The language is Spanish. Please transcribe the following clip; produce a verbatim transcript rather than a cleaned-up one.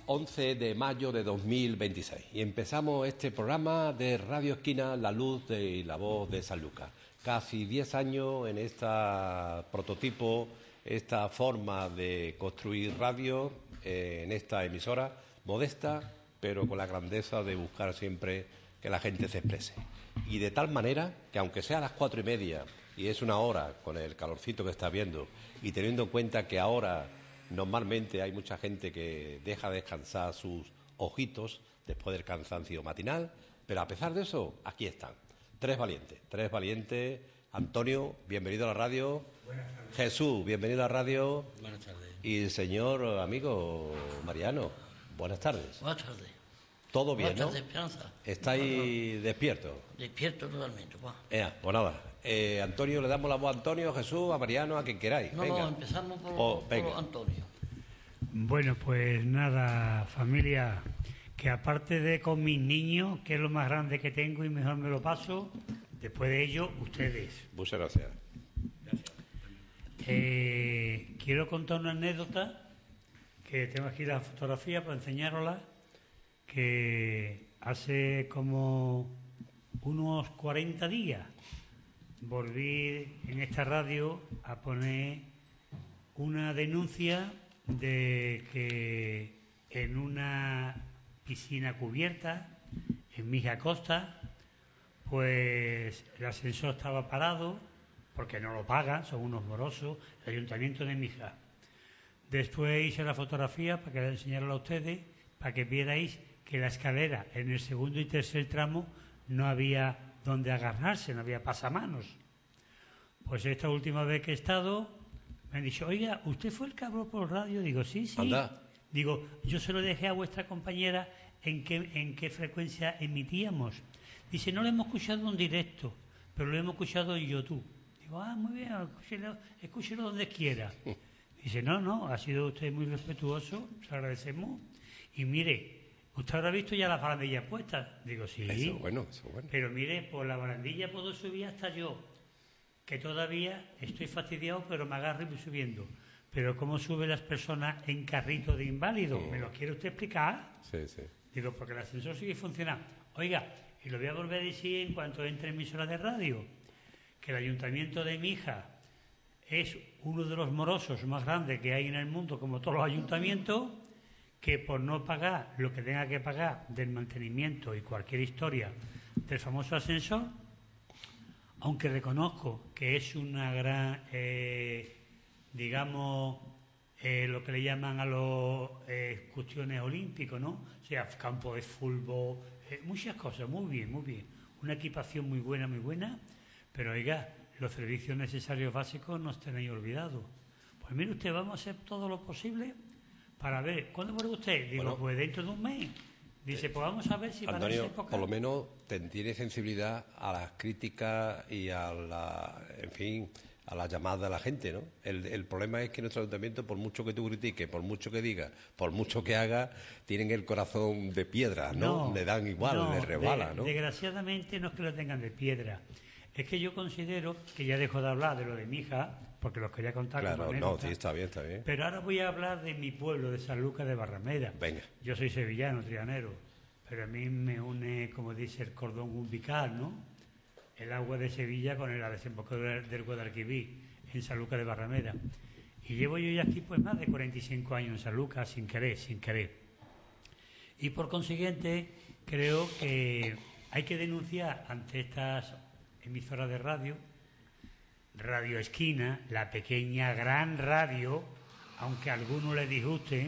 once de mayo de dos mil veintiséis y empezamos este programa de Radio Esquina, La Luz de, y la Voz de Sanlúcar. Casi diez años en este prototipo, esta forma de construir radio, eh, en esta emisora modesta, pero con la grandeza de buscar siempre que la gente se exprese. Y de tal manera que, aunque sea a las cuatro y media, y es una hora con el calorcito que está viendo, y teniendo en cuenta que ahora normalmente hay mucha gente que deja descansar sus ojitos después del cansancio matinal, pero a pesar de eso, aquí están. Tres valientes, tres valientes. Antonio, bienvenido a la radio. Buenas tardes. Jesús, bienvenido a la radio. Buenas tardes. Y el señor amigo Mariano, buenas tardes. Buenas tardes. Todo bien, Buenas ¿no? tardes, Esperanza. ¿Estáis no. despiertos? Despierto totalmente. Va. Eh, pues nada, eh, Antonio, le damos la voz a Antonio, a Jesús, a Mariano, a quien queráis. No, venga. no, empezamos por, Oh, por venga. Antonio. Bueno, pues nada, familia, que aparte de con mis niños, que es lo más grande que tengo y mejor me lo paso, después de ello, ustedes. Muchas gracias. Eh, quiero contar una anécdota, que tengo aquí la fotografía para enseñárosla, que hace como unos cuarenta días volví en esta radio a poner una denuncia de que en una piscina cubierta en Mija Costa, pues el ascensor estaba parado porque no lo pagan, son unos morosos, el ayuntamiento de Mija. Después hice la fotografía para que la enseñara a ustedes, para que vierais que la escalera en el segundo y tercer tramo no había donde agarrarse, no había pasamanos. Pues esta última vez que he estado, me han dicho, oiga, ¿usted fue el que habló por radio? Digo, sí, sí. Anda. Digo, yo se lo dejé a vuestra compañera en qué, en qué frecuencia emitíamos. Dice, no lo hemos escuchado en directo, pero lo hemos escuchado en YouTube. Digo, ah, muy bien, escúchelo, escúchelo donde quiera. Dice, no, no, ha sido usted muy respetuoso, se agradecemos. Y mire, ¿usted habrá visto ya las barandillas puestas? Digo, sí. Eso es bueno, eso es bueno. Pero mire, por la barandilla puedo subir hasta yo, que todavía estoy fastidiado, pero me agarro y voy subiendo. Pero ¿cómo suben las personas en carrito de inválido? Mm. ¿Me lo quiere usted explicar? Sí, sí. Digo, porque el ascensor sigue funcionando. Oiga, y lo voy a volver a decir en cuanto entre en emisora de radio, que el ayuntamiento de Mija es uno de los morosos más grandes que hay en el mundo, como todos los ayuntamientos, que por no pagar lo que tenga que pagar del mantenimiento y cualquier historia del famoso ascensor, aunque reconozco que es una gran, eh, digamos, eh, lo que le llaman a los eh, cuestiones olímpicos, ¿no? O sea, campo de fútbol, eh, muchas cosas, muy bien, muy bien. Una equipación muy buena, muy buena, pero oiga, los servicios necesarios básicos no estén ahí olvidados. Pues mire usted, vamos a hacer todo lo posible para ver, ¿cuándo vuelve usted? Digo, Bueno, pues dentro de un mes. Dice, pues vamos a ver si Antonio, para esa época... por lo menos te- tiene sensibilidad a las críticas y a la, en fin, a la llamada de la gente, ¿no? El, el problema es que nuestro ayuntamiento, por mucho que tú critiques, por mucho que digas, por mucho que hagas, tienen el corazón de piedra, ¿no? Le dan igual, no, le rebala, de- ¿no? Desgraciadamente no es que lo tengan de piedra. Es que yo considero que ya dejo de hablar de lo de mi hija, porque los quería contar como Claro, no, anécdota. sí, está bien, está bien. Pero ahora voy a hablar de mi pueblo, de Sanlúcar de Barrameda. Venga. Yo soy sevillano, trianero, pero a mí me une, como dice, el cordón umbilical, ¿no? El agua de Sevilla con la desembocadura del Guadalquivir, en Sanlúcar de Barrameda. Y llevo yo ya aquí pues más de cuarenta y cinco años en Sanlúcar, sin querer, sin querer. Y por consiguiente, creo que hay que denunciar ante estas emisoras de radio, Radio Esquina, la pequeña gran radio, aunque a algunos les disguste,